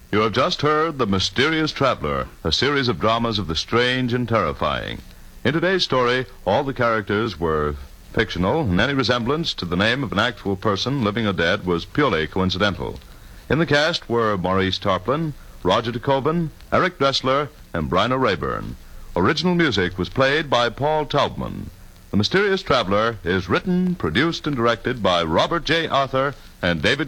You have just heard The Mysterious Traveler, a series of dramas of the strange and terrifying. In today's story, all the characters were fictional, and any resemblance to the name of an actual person, living or dead, was purely coincidental. In the cast were Maurice Tarplin, Roger de Koven, Eric Dressler, and Bryna Rayburn. Original music was played by Paul Taubman. The Mysterious Traveler is written, produced, and directed by Robert J. Arthur and David